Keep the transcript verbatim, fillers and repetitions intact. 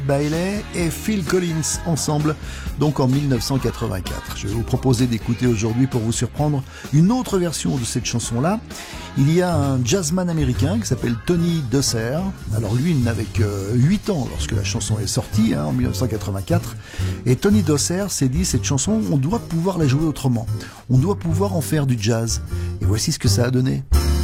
Bailey et Phil Collins ensemble, donc en mille neuf cent quatre-vingt-quatre. Je vais vous proposer d'écouter aujourd'hui, pour vous surprendre, une autre version de cette chanson-là. Il y a un jazzman américain qui s'appelle Tony Dosser. Alors lui, il n'avait que huit ans lorsque la chanson est sortie, hein, en mille neuf cent quatre-vingt-quatre. Et Tony Dosser s'est dit, cette chanson, on doit pouvoir la jouer autrement. On doit pouvoir en faire du jazz. Et voici ce que ça a donné.